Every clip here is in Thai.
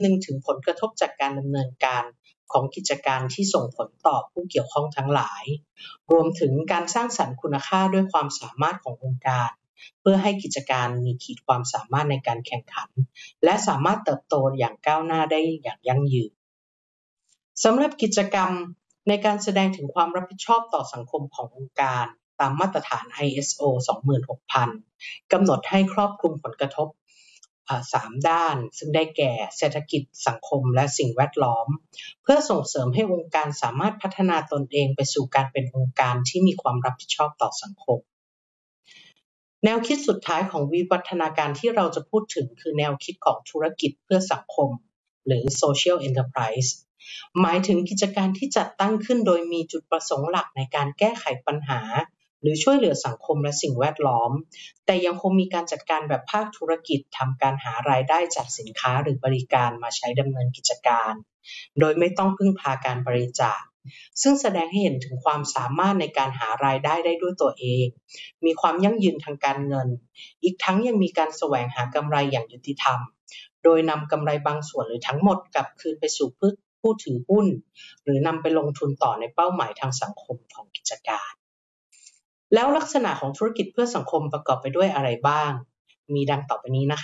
ำนึงถึงผลกระทบจากการดำเนินการของกิจการที่ส่งผลต่อผู้เกี่ยวข้องทั้งหลายรวมถึงการสร้างสรรค์คุณค่าด้วยความสามารถขององค์การเพื่อให้กิจการมีขีดความสามารถในการแข่งขันและสามารถเติบโตอย่างก้าวหน้าได้อย่างยั่งยืนสำหรับกิจกรรมในการแสดงถึงความรับผิดชอบต่อสังคมขององค์การตามมาตรฐาน ISO 26000 กำหนดให้ครอบคลุมผลกระทบ3 ด้านซึ่งได้แก่เศรษฐกิจสังคมและสิ่งแวดล้อมเพื่อส่งเสริมให้องค์การสามารถพัฒนาตนเองไปสู่การเป็นองค์การที่มีความรับผิดชอบต่อสังคมแนวคิดสุดท้ายของวิวัฒนาการที่เราจะพูดถึงคือแนวคิดของธุรกิจเพื่อสังคมหรือ Social Enterprise หมายถึงกิจการที่จัดตั้งขึ้นโดยมีจุดประสงค์หลักในการแก้ไขปัญหาหรือช่วยเหลือสังคมและสิ่งแวดล้อมแต่ยังคงมีการจัดการแบบภาคธุรกิจทำการหารายได้จากสินค้าหรือบริการมาใช้ดำเนินกิจการโดยไม่ต้องพึ่งพาการบริจาคซึ่งแสดงให้เห็นถึงความสามารถในการหารายได้ได้ด้วยตัวเองมีความยั่งยืนทางการเงินอีกทั้งยังมีการแสวงหากำไรอย่างยุติธรรมโดยนำกำไรบางส่วนหรือทั้งหมดกลับคืนไปสู่ผู้ถือหุ้นหรือนำไปลงทุนต่อในเป้าหมายทางสังคมของกิจการแล้วลักษณะของธุรกิจเพื่อสังคมประกอบไปด้วยอะไรบ้างมีดังต่อไปนี้นะคะ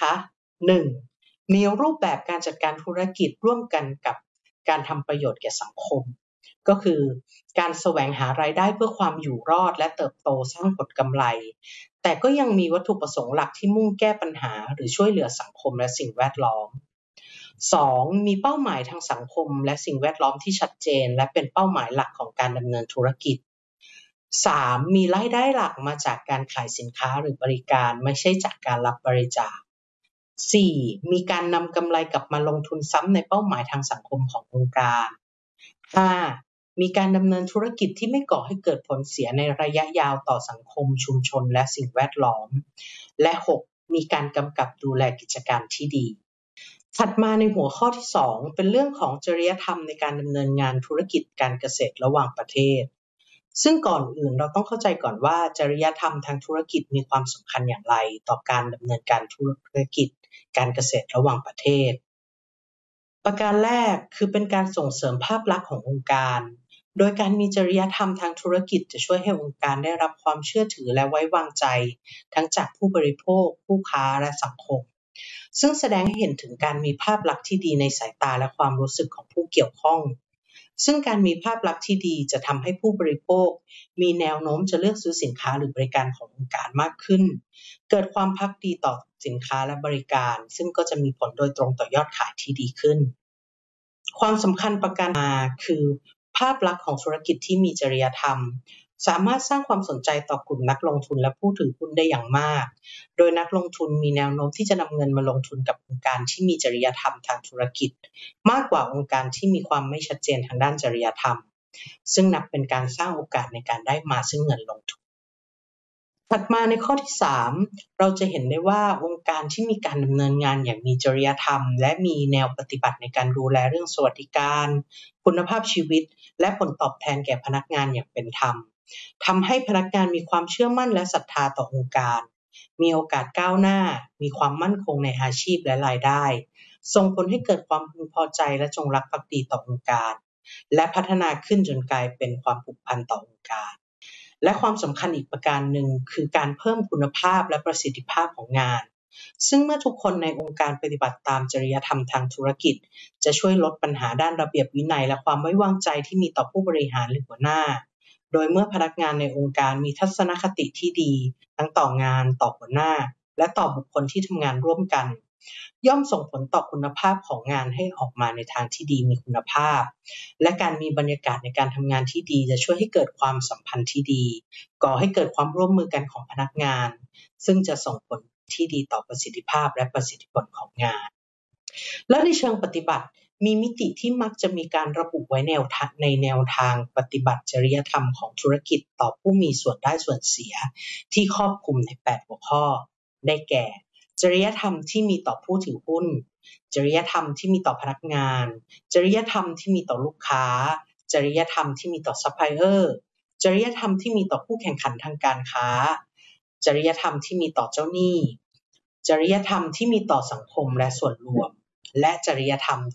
1. มีรูปแบบการจัดการธุรกิจร่วมกันกับการทำประโยชน์แก่สังคมก็คือการแสวงหารายได้เพื่อความอยู่รอดและเติบโตสร้างผลกำไรแต่ก็ยังมีวัตถุประสงค์หลักที่มุ่งแก้ปัญหาหรือช่วยเหลือสังคมและสิ่งแวดล้อม 2. มีเป้าหมายทางสังคมและสิ่งแวดล้อมที่ชัดเจนและเป็นเป้าหมายหลักของการดำเนินธุรกิจ 3. มีรายได้หลักมาจากการขายสินค้าหรือบริการไม่ใช่จากการรับบริจาค 4. มีการนำกำไรกลับมาลงทุนซ้ำในเป้าหมายทางสังคมขององค์การ 5. มีการดำเนินธุรกิจที่ไม่ก่อให้เกิดผลเสียในระยะยาวต่อสังคมชุมชนและสิ่งแวดล้อมและ 6. มีการกำกับดูแลกิจการที่ดีถัดมาในหัวข้อที่ 2 เป็นเรื่องของจริยธรรมในการดำเนินงานธุรกิจการเกษตรระหว่างประเทศซึ่งก่อนอื่นเราต้องเข้าใจก่อนว่าจริยธรรมทางธุรกิจมีความสำคัญอย่างไรต่อการดำเนินการธุรกิจการเกษตรระหว่างประเทศประการแรกคือเป็นการส่งเสริมภาพลักษณ์ขององค์การโดยการมีจริยธรรมทางธุรกิจจะช่วยให้องค์การได้รับความเชื่อถือและไว้วางใจทั้งจากผู้บริโภคผู้ค้าและสังคมซึ่งแสดงให้เห็นถึงการมีภาพลักษณ์ที่ดีในสายตาและความรู้สึกของผู้เกี่ยวข้องซึ่งการมีภาพลักษณ์ที่ดีจะทำให้ผู้บริโภคมีแนวโน้มจะเลือกซื้อสินค้าหรือบริการขององค์การมากขึ้นเกิดความภักดีต่อสินค้าและบริการซึ่งก็จะมีผลโดยตรงต่อยอดขายที่ดีขึ้นความสำคัญประการมาคือภาพลักษณ์ของธุรกิจที่มีจริยธรรมสามารถสร้างความสนใจต่อกลุ่มนักลงทุนและผู้ถือหุ้นได้อย่างมากโดยนักลงทุนมีแนวโน้มที่จะนำเงินมาลงทุนกับองค์การที่มีจริยธรรมทางธุรกิจมากกว่าองค์การที่มีความไม่ชัดเจนทางด้านจริยธรรมซึ่งนับเป็นการสร้างโอกาสในการได้มาซึ่งเงินลงทุนถัดมาในข้อที่ 3เราจะเห็นได้ว่าองค์การที่มีการดำเนินงานอย่างมีจริยธรรมและมีแนวปฏิบัติในการดูแลเรื่องสวัสดิการคุณภาพชีวิตและผลตอบแทนแก่พนักงานอย่างเป็นธรรมทำให้พนักงานมีความเชื่อมั่นและศรัทธาต่อองค์การมีโอกาสก้าวหน้ามีความมั่นคงในอาชีพและรายได้ส่งผลให้เกิดความพึงพอใจและจงรักภักดีต่อองค์การและพัฒนาขึ้นจนกลายเป็นความผูกพันต่อองค์การและความสำคัญอีกประการหนึ่งคือการเพิ่มคุณภาพและประสิทธิภาพของงานซึ่งเมื่อทุกคนในองค์การปฏิบัติตามจริยธรรมทางธุรกิจจะช่วยลดปัญหาด้านระเบียบวินัยและความไว้วางใจที่มีต่อผู้บริหารหรือหัวหน้าโดยเมื่อพนักงานในองค์การมีทัศนคติที่ดีทั้งต่องานต่อหัวหน้าและต่อบุคคลที่ทำงานร่วมกันย่อมส่งผลต่อคุณภาพของงานให้ออกมาในทางที่ดีมีคุณภาพและการมีบรรยากาศในการทำงานที่ดีจะช่วยให้เกิดความสัมพันธ์ที่ดีก่อให้เกิดความร่วมมือกันของพนักงานซึ่งจะส่งผลที่ดีต่อประสิทธิภาพและประสิทธิผลของงานและในเชิงปฏิบัติมีมิติที่มักจะมีการระบุไว้ในแนวทางปฏิบัติจริยธรรมของธุรกิจต่อผู้มีส่วนได้ส่วนเสียที่ครอบคลุมใน8หัวข้อได้แก่จริยธรรมที่มีต่อผู้ถือหุ้นจริยธรรมที่มีต่อพนักงานจริยธรรมที่มีต่อลูกค้าจริยธรรมที่มีต่อซัพพลายเออร์จริยธรรมที่มีต่อผู้แข่งขันทางการค้าจริยธรรมที่มีต่อเจ้าหนี้จริยธรรมที่มีต่อสังคมและส่วนรวมและจริยธรรม